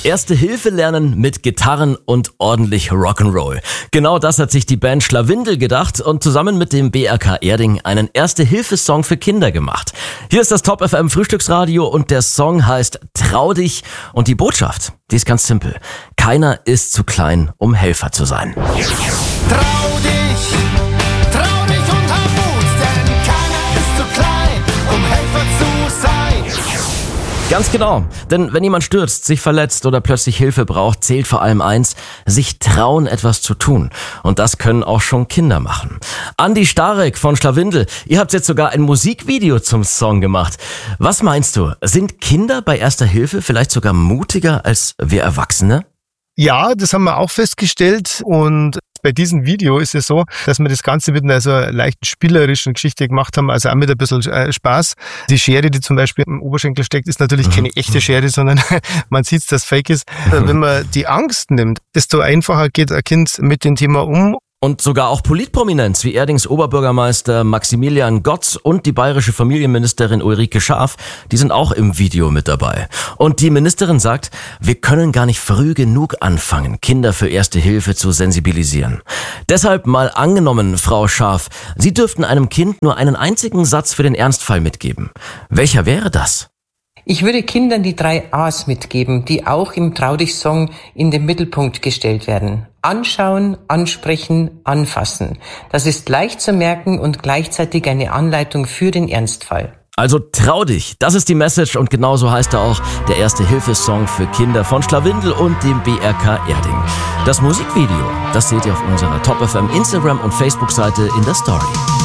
Erste Hilfe lernen mit Gitarren und ordentlich Rock'n'Roll. Genau das hat sich die Band Schlawindel gedacht und zusammen mit dem BRK Erding einen Erste-Hilfe-Song für Kinder gemacht. Hier ist das Top FM Frühstücksradio und der Song heißt Trau dich und die Botschaft, die ist ganz simpel. Keiner ist zu klein, um Helfer zu sein. Trau dich und hab Mut, denn keiner ist zu klein, um Helfer zu sein. Ganz genau, denn wenn jemand stürzt, sich verletzt oder plötzlich Hilfe braucht, zählt vor allem eins, sich trauen, etwas zu tun. Und das können auch schon Kinder machen. Andi Starek von Schlawindel, ihr habt jetzt sogar ein Musikvideo zum Song gemacht. Was meinst du, sind Kinder bei Erster Hilfe vielleicht sogar mutiger als wir Erwachsene? Ja, das haben wir auch festgestellt und bei diesem Video ist es so, dass wir das Ganze mit einer so leichten spielerischen Geschichte gemacht haben, also auch mit ein bisschen Spaß. Die Schere, die zum Beispiel im Oberschenkel steckt, ist natürlich keine echte Schere, sondern man sieht, dass es fake ist. Wenn man die Angst nimmt, desto einfacher geht ein Kind mit dem Thema um. Und sogar auch Politprominenz wie Erdings Oberbürgermeister Maximilian Gotz und die bayerische Familienministerin Ulrike Schaaf, die sind auch im Video mit dabei. Und die Ministerin sagt, wir können gar nicht früh genug anfangen, Kinder für Erste Hilfe zu sensibilisieren. Deshalb mal angenommen, Frau Schaaf, Sie dürften einem Kind nur einen einzigen Satz für den Ernstfall mitgeben. Welcher wäre das? Ich würde Kindern die 3 A's mitgeben, die auch im Trau dich-Song in den Mittelpunkt gestellt werden. Anschauen, ansprechen, anfassen. Das ist leicht zu merken und gleichzeitig eine Anleitung für den Ernstfall. Also trau dich, das ist die Message und genauso heißt er auch der Erste-Hilfe-Song für Kinder von Schlawindel und dem BRK Erding. Das Musikvideo, das seht ihr auf unserer Top FM Instagram und Facebook-Seite in der Story.